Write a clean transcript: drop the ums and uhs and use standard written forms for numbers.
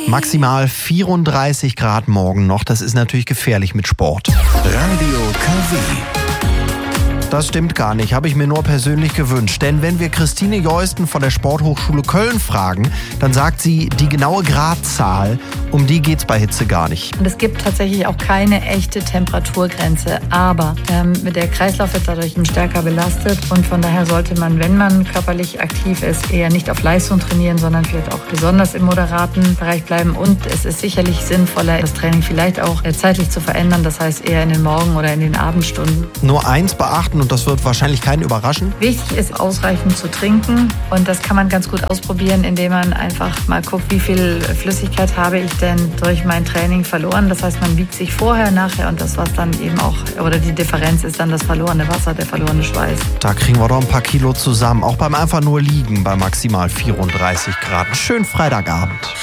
Maximal 34 Grad morgen noch. Das ist natürlich gefährlich mit Sport. Radio KW. Das stimmt gar nicht, habe ich mir nur persönlich gewünscht. Denn wenn wir Christine Jeusten von der Sporthochschule Köln fragen, dann sagt sie, die genaue Gradzahl, um die geht's bei Hitze gar nicht. Und es gibt tatsächlich auch keine echte Temperaturgrenze. Aber der Kreislauf wird dadurch stärker belastet. Und von daher sollte man, wenn man körperlich aktiv ist, eher nicht auf Leistung trainieren, sondern vielleicht auch besonders im moderaten Bereich bleiben. Und es ist sicherlich sinnvoller, das Training vielleicht auch zeitlich zu verändern. Das heißt eher in den Morgen- oder in den Abendstunden. Nur eins beachten, und das wird wahrscheinlich keinen überraschen. Wichtig ist, ausreichend zu trinken. Und das kann man ganz gut ausprobieren, indem man einfach mal guckt, wie viel Flüssigkeit habe ich denn durch mein Training verloren. Das heißt, man wiegt sich vorher, nachher und das, was dann eben auch, oder die Differenz ist dann das verlorene Wasser, der verlorene Schweiß. Da kriegen wir doch ein paar Kilo zusammen, auch beim einfach nur liegen bei maximal 34 Grad. Schönen Freitagabend.